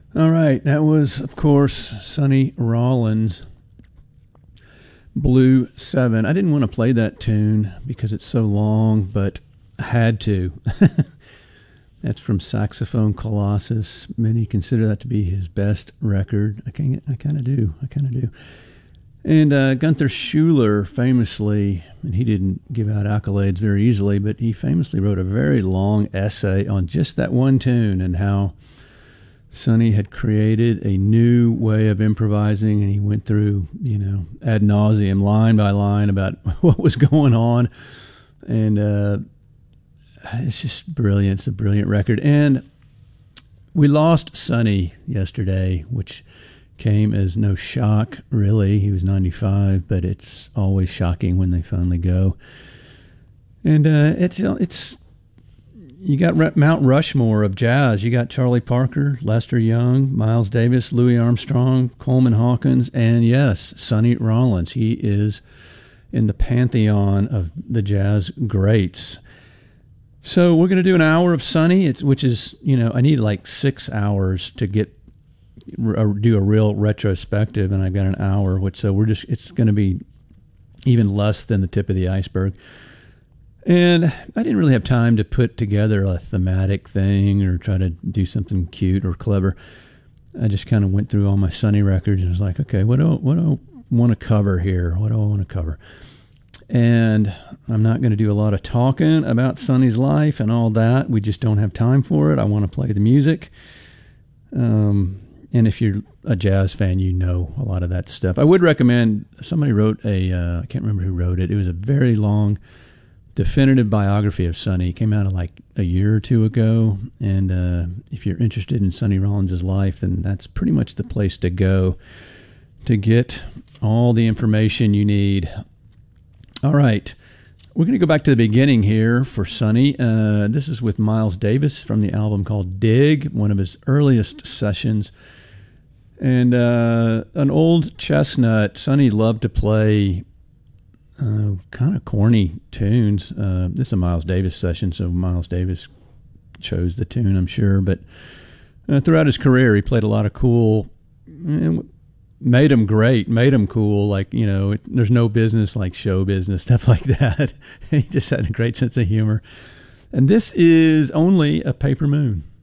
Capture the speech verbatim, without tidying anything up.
All right, that was, of course, Sonny Rollins, Blue seven. I didn't want to play that tune because it's so long, but I had to. That's from Saxophone Colossus. Many consider that to be his best record. I can, I kind of do. I kind of do. And uh, Gunther Schuller famously, and he didn't give out accolades very easily, but he famously wrote a very long essay on just that one tune and how Sonny had created a new way of improvising, and he went through, you know, ad nauseum, line by line, about what was going on. And uh, it's just brilliant. It's a brilliant record. And we lost Sonny yesterday, which came as no shock, really. He was ninety-five, but it's always shocking when they finally go. And uh, it's it's you got Mount Rushmore of jazz. You got Charlie Parker, Lester Young, Miles Davis, Louis Armstrong, Coleman Hawkins, and yes, Sonny Rollins. He is in the pantheon of the jazz greats. So we're going to do an hour of Sonny, it's, which is, you know, I need like six hours to get do a real retrospective, and I've got an hour, which so we're just it's going to be even less than the tip of the iceberg. And I didn't really have time to put together a thematic thing or try to do something cute or clever. I just kind of went through all my Sonny records and was like, okay, what do I, what do I want to cover here? What do I want to cover? And I'm not going to do a lot of talking about Sonny's life and all that. We just don't have time for it. I want to play the music. Um, and if you're a jazz fan, you know a lot of that stuff. I would recommend, somebody wrote a, uh, I can't remember who wrote it. It was a very long definitive biography of Sonny. It came out like a year or two ago. And uh, if you're interested in Sonny Rollins' life, then that's pretty much the place to go to get all the information you need. All right. We're going to go back to the beginning here for Sonny. Uh, this is with Miles Davis from the album called Dig, one of his earliest sessions. And uh, an old chestnut. Sonny loved to play uh, kind of corny tunes. Uh, this is a Miles Davis session, so Miles Davis chose the tune, I'm sure. But uh, throughout his career, he played a lot of cool, uh, made him great, made him cool. Like, you know, it, there's no business like show business, stuff like that. He just had a great sense of humor. And this is Only a Paper Moon.